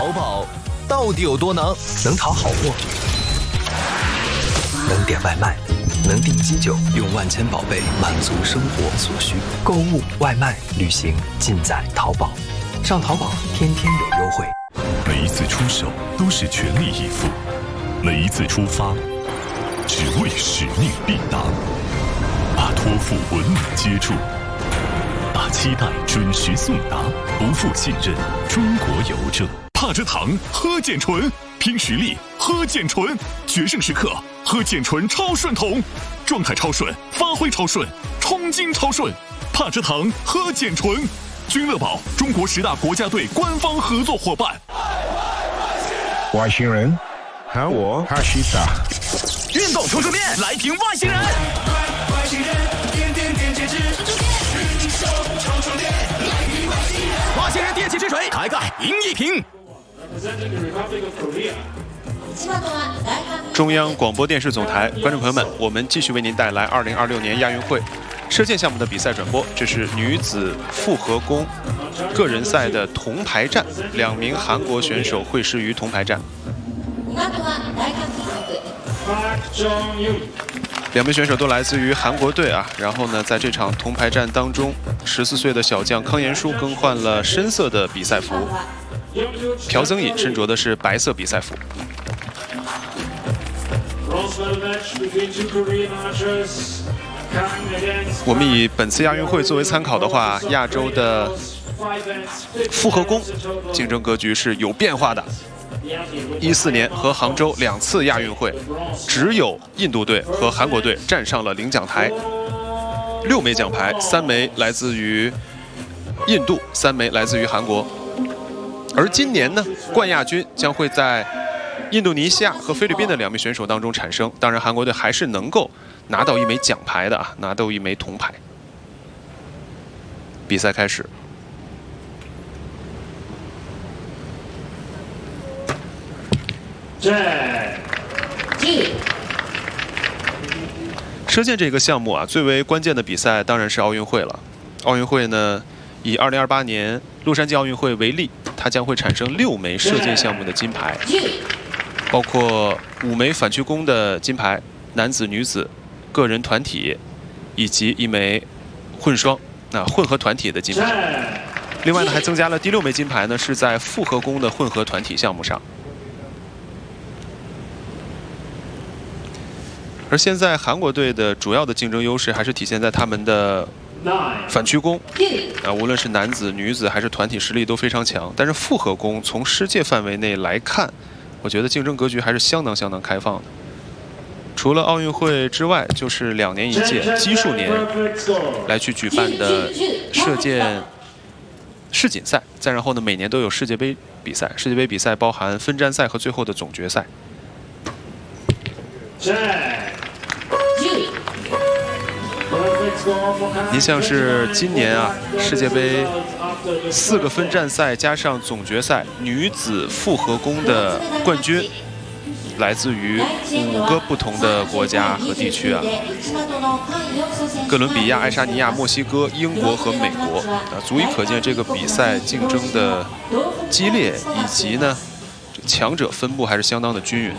淘宝到底有多能？能淘好货，能点外卖，能订机酒，用万千宝贝满足生活所需。购物、外卖、旅行尽在淘宝。上淘宝，天天有优惠。 每一次出手都是全力以赴，每一次出发只为使命必达。把托付稳稳接住，把期待准时送达，不负信任。中国邮政。帕蔗糖喝碱醇，拼实力喝碱醇，决胜时刻喝碱醇超顺桶，状态超顺，发挥超顺，冲劲超顺。帕蔗糖喝碱醇，君乐宝中国10大国家队官方合作伙伴。 外星人喊我哈西达。 运动冲出面，来瓶外星人。 外星人点点点截止，运手冲出面，来瓶外星人。 外星人电气之水，开盖赢一瓶。 中央广播电视总台，观众朋友们，我们继续为您带来2026年亚运会射箭项目的比赛转播。这是女子复合弓个人赛的铜牌战，2名韩国选手会师于铜牌战。2名选手都来自于韩国队啊。然后呢，在这场铜牌战当中，14岁的小将康延书更换了深色的比赛服。朴增尹身着的是白色比赛服。我们以本次亚运会作为参考的话，亚洲的复合弓竞争格局是有变化的。14年和杭州2次亚运会，只有印度队和韩国队站上了领奖台，6枚奖牌，3枚来自于印度，3枚来自于韩国。而今年呢，冠亚军将会在印度尼西亚和菲律宾的2名选手当中产生。当然，韩国队还是能够拿到1枚奖牌的啊，拿到1枚铜牌。比赛开始。射箭这个项目啊，最为关键的比赛当然是奥运会了。奥运会呢，以2028年洛杉矶奥运会为例，它将会产生6枚射箭项目的金牌，包括5枚反曲弓的金牌，男子、女子、个人、团体，以及1枚混合团体的金牌。另外呢，还增加了第6枚金牌呢，是在复合弓的混合团体项目上。而现在韩国队的主要的竞争优势还是体现在他们的反曲弓啊，无论是男子、女子还是团体实力都非常强。但是复合弓从世界范围内来看，我觉得竞争格局还是相当开放的。除了奥运会之外，就是2年1届奇数年来去举办的射箭世锦赛，再然后呢，每年都有世界杯比赛。世界杯比赛包含分站赛和最后的总决赛。您像是今年啊，世界杯4个分站赛加上总决赛，女子复合弓的冠军来自于5个不同的国家和地区啊，哥伦比亚、爱沙尼亚、墨西哥、英国和美国啊，足以可见这个比赛竞争的激烈，以及呢，强者分布还是相当的均匀。